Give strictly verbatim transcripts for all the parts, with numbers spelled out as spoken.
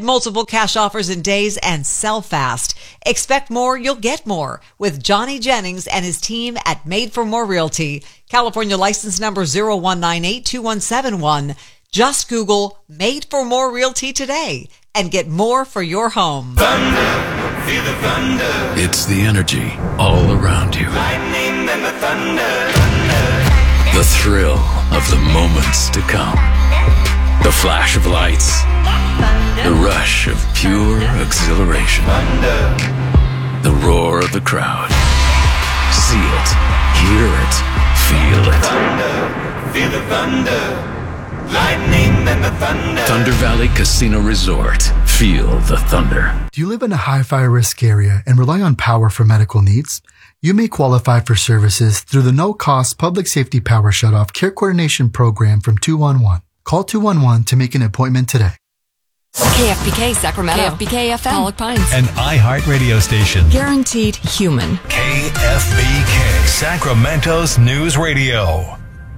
multiple cash offers in days and sell fast. Expect more, you'll get more with Johnny Jennings and his team at Made for More Realty. California license number zero one nine eight two one seven one. Just Google Made for More Realty today and get more for your home. Thunder, feel the thunder. It's the energy all around you. Lightning and the thunder. Thunder. The thrill of the moments to come. The flash of lights. The rush of pure exhilaration. Thunder. The roar of the crowd. See it, hear it, feel it. Thunder, feel the thunder. Lightning and the thunder. Thunder Valley Casino Resort. Feel the thunder. Do you live in a high fire risk area and rely on power for medical needs? You may qualify for services through the no-cost Public Safety Power Shutoff Care Coordination Program from two one one. Call two one one to make an appointment today. K F B K Sacramento. K F B K F M. Pollock Pines. An iHeart radio station. Guaranteed human. K F B K, Sacramento's News Radio.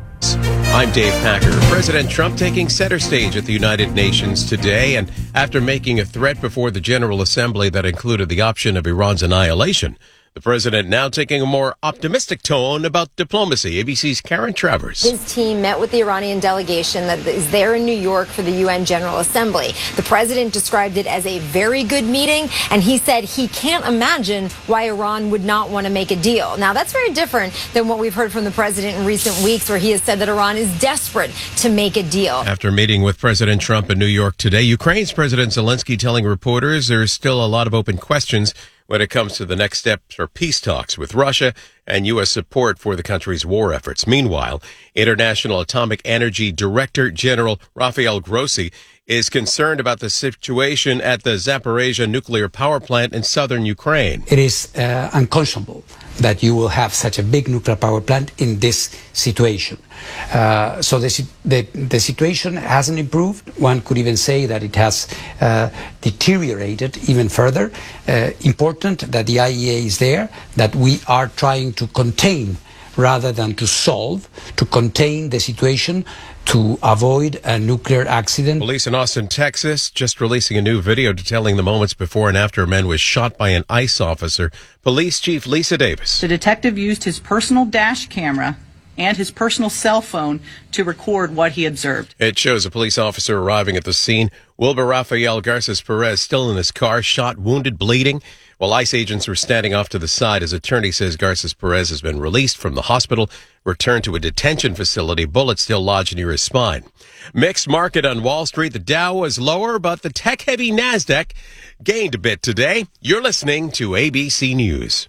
I'm Dave Packer. President Trump taking center stage at the United Nations today, and after making a threat before the General Assembly that included the option of Iran's annihilation, the president now taking a more optimistic tone about diplomacy. A B C's Karen Travers. His team met with the Iranian delegation that is there in New York for the U N General Assembly. The president described it as a very good meeting, and he said he can't imagine why Iran would not want to make a deal. Now, that's very different than what we've heard from the president in recent weeks, where he has said that Iran is desperate to make a deal. After meeting with President Trump in New York today, Ukraine's President Zelensky telling reporters there's still a lot of open questions when it comes to the next steps for peace talks with Russia and U S support for the country's war efforts. Meanwhile, International Atomic Energy Director General Rafael Grossi is concerned about the situation at the Zaporizhzhia nuclear power plant in southern Ukraine. It is uh, unconscionable that you will have such a big nuclear power plant in this situation. Uh, so the, the, the situation hasn't improved. One could even say that it has uh, deteriorated even further. Uh, important that the I A E A is there, that we are trying to contain rather than to solve, to contain the situation, to avoid a nuclear accident. Police in Austin, Texas, just releasing a new video detailing the moments before and after a man was shot by an ICE officer. Police Chief Lisa Davis. The detective used his personal dash camera and his personal cell phone to record what he observed. It shows a police officer arriving at the scene. Wilbur Rafael Garces Perez still in his car, shot, wounded, bleeding, while ICE agents were standing off to the side. His attorney says Garces Perez has been released from the hospital, returned to a detention facility, bullet still lodged near his spine. Mixed market on Wall Street. The Dow was lower, but the tech-heavy NASDAQ gained a bit today. You're listening to A B C News.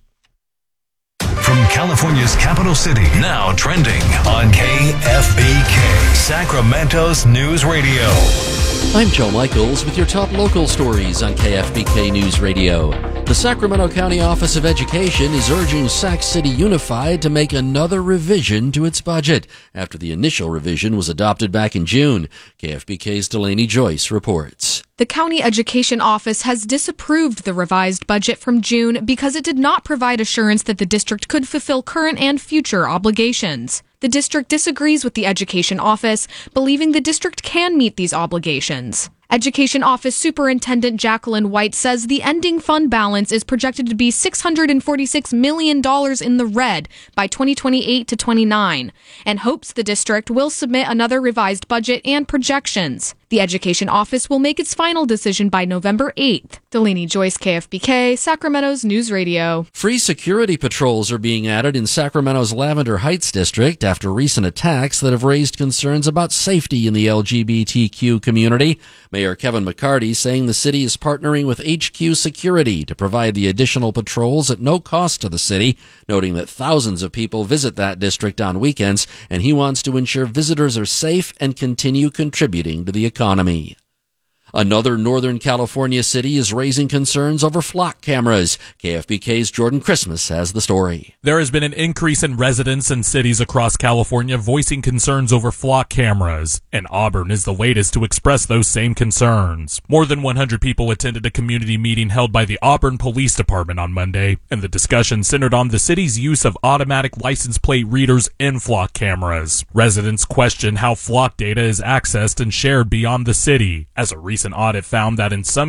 From California's capital city, now trending on K F B K, Sacramento's News Radio. I'm Joe Michaels with your top local stories on K F B K News Radio. The Sacramento County Office of Education is urging Sac City Unified to make another revision to its budget after the initial revision was adopted back in June. K F B K's Delaney Joyce reports. The County Education Office has disapproved the revised budget from June because it did not provide assurance that the district could fulfill current and future obligations. The district disagrees with the Education Office, believing the district can meet these obligations. Education Office Superintendent Jacqueline White says the ending fund balance is projected to be six hundred forty-six million dollars in the red by twenty twenty-eight to twenty-nine, and hopes the district will submit another revised budget and projections. The Education Office will make its final decision by November eighth. Delaney Joyce, K F B K, Sacramento's News Radio. Free security patrols are being added in Sacramento's Lavender Heights district after recent attacks that have raised concerns about safety in the L G B T Q community. Mayor Kevin McCarty saying the city is partnering with H Q Security to provide the additional patrols at no cost to the city, noting that thousands of people visit that district on weekends, and he wants to ensure visitors are safe and continue contributing to the economy. Another Northern California city is raising concerns over flock cameras. K F B K's Jordan Christmas has the story. There has been an increase in residents in cities across California voicing concerns over flock cameras, and Auburn is the latest to express those same concerns. More than one hundred people attended a community meeting held by the Auburn Police Department on Monday, and the discussion centered on the city's use of automatic license plate readers in flock cameras. Residents question how flock data is accessed and shared beyond the city, as a recent audit found that in some